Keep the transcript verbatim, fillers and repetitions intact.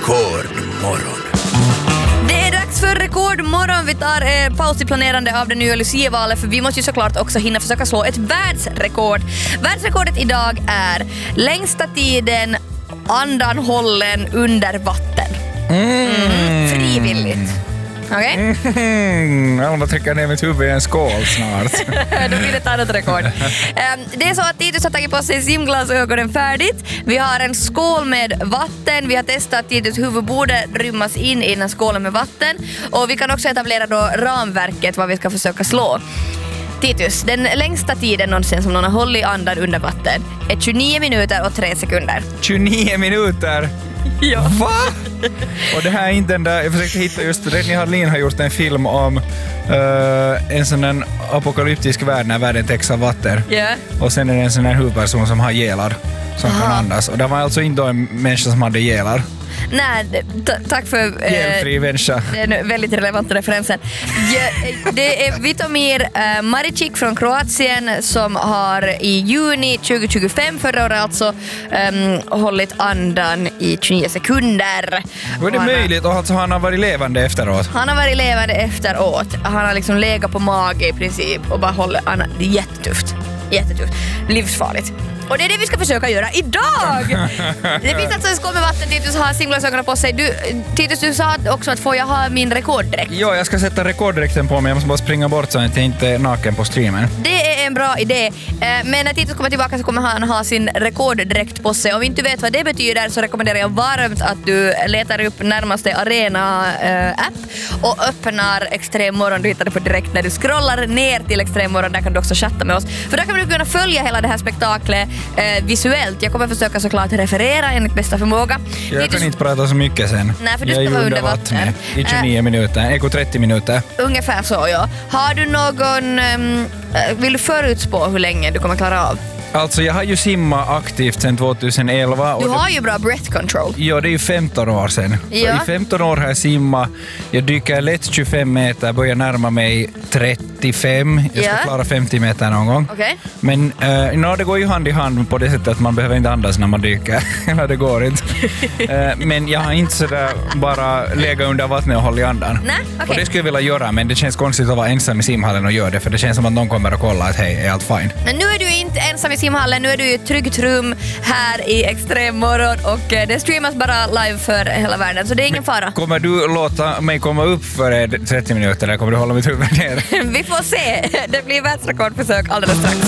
Rekordmorgon. Det är dags för rekordmorgon. Vi tar eh, paus i planerande av det nya Lucia-valet, för vi måste ju såklart också hinna försöka slå ett världsrekord. Världsrekordet idag är längsta tiden andan hållen under vatten. Mm, frivilligt. Okej? Okay? Mm, jag måste trycka ner mitt huvud i en skål snart. Då blir det ett annat rekord. Det är så att Titus har tagit på sig simglasögonen färdigt. Vi har en skål med vatten. Vi har testat att Titus huvud borde rymmas in i den skålen med vatten. Och vi kan också etablera då ramverket vad vi ska försöka slå. Titus, den längsta tiden någonsin som någon har hållit andan under vatten är tjugonio minuter och tre sekunder. tjugonio minuter? Ja. Va? Och det här är inte den där, jag försökte hitta just det, Rennie Harlin har gjort en film om uh, en sån en apokalyptisk värld när världen täcks av vatten. Yeah. Och sen är det en sån här huvudperson som har gelar som Aha. kan andas. Och det var alltså inte en människa som hade gelar. Nej, t- tack för... Gelfri människa. Det är en väldigt relevant referensen. Ja, det är Vitomir uh, Maricic från Kroatien som har i juni tjugo tjugofem förra året alltså um, hållit andan i tjugonio sekunder. Var det möjligt? Och alltså han har varit levande efteråt? Han har varit levande efteråt. Han har liksom legat på mage i princip och bara håller andan. Det är jättetufft. Jättetufft. Livsfarligt. Och det är det vi ska försöka göra idag! Det finns alltså en skål med vatten. Titus har simglasögonen på sig. Du, Titus, du sa också att får jag ha min rekorddräkt? Ja, jag ska sätta rekorddräkten på mig. Jag måste bara springa bort så att jag inte är naken på streamen. Det är en bra idé. Men när Titus kommer tillbaka så kommer han ha sin rekorddräkt på sig. Om vi inte vet vad det betyder så rekommenderar jag varmt att du letar upp närmaste Arena-app och öppnar Extremmorgon. Du hittar det på direkt när du scrollar ner till Extremmorgon. Där kan du också chatta med oss. För där kan du kunna följa hela det här spektaklet Eh, visuellt. Jag kommer försöka såklart referera enligt bästa förmåga. Jag Titus... kan inte prata så mycket sen. Nej, för du jag ska vara under vatten. vatten. I tjugonio äh, minuter, eko trettio minuter. Ungefär så, ja. Har du någon... Um, vill du förutspå hur länge du kommer klara av? Alltså jag har ju simmat aktivt sedan tjugoelva. Du har det, ju bra breath control. Ja, det är ju femton år sedan. Ja. I femton år har jag simmat. Jag dyker lätt tjugofem meter, börjar närma mig trettiofem. Jag ska ja. klara femtio meter någon gång. Okay. Men uh, no, det går ju hand i hand på det sättet att man behöver inte andas när man dyker. Det går inte. uh, men jag har inte sådär bara legat under vattnet och hållit andan. Nej, okay. Och det skulle jag vilja göra, men det känns konstigt att vara ensam i simhallen och göra det. För det känns som att någon kommer att kolla att hej, är allt fine? Men nu är du inte ensam i simhallen, nu är du i ett tryggt rum här i Extremmorgon och det streamas bara live för hela världen, så det är ingen fara. Kommer du låta mig komma upp för trettio minuter eller kommer du hålla mitt huvud ner? Vi får se. Det blir världsrekordförsök alldeles strax.